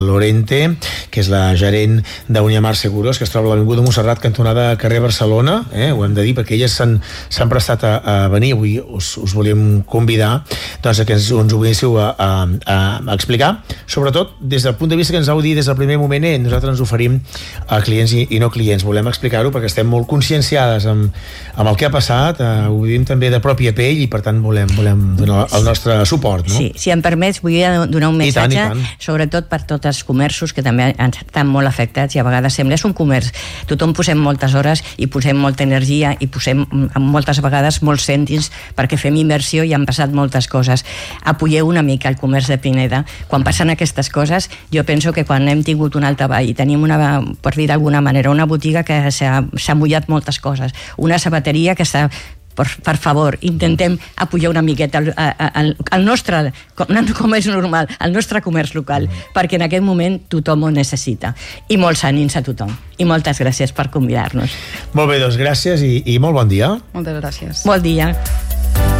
Lorente, que és la gerent d'Uniamar Seguros, que es troba a l'Avinguda Montserrat, cantonada carrer Barcelona, ho hem de dir, perquè elles s'han prestat a venir. Avui us volíem convidar doncs, que ens ho vinguéssiu a explicar, sobretot des del punt de vista que ens heu dit des del primer moment. Nosaltres ens oferim a clients i no clients. Volem explicar-ho perquè estem molt conscienciades amb el que ha passat, ho vivim també de pròpia pell i per tant volem donar el nostre suport, no? Sí, si em permets, vull donar un missatge, sobretot per tots els comerços que també estan molt afectats i a vegades sembla és un comerç. Tothom posem moltes hores i posem molta energia i posem moltes vegades molts cèntims perquè fem inversió i han passat moltes coses. Apoyeu una mica el comerç de Pineda. Quan passen aquestes coses, jo penso que quan hem tingut un altavall i tenim per dir d'alguna manera, una botiga que s'ha mullat moltes coses, una sabateria que està... Per favor, intentem apujar una miqueta el nostre, com és normal, el nostre comerç local, perquè en aquest moment tothom ho necessita. I molts ànims a tothom. I moltes gràcies per convidar-nos. Molt bé, doncs gràcies i molt bon dia. Moltes gràcies. Bon dia.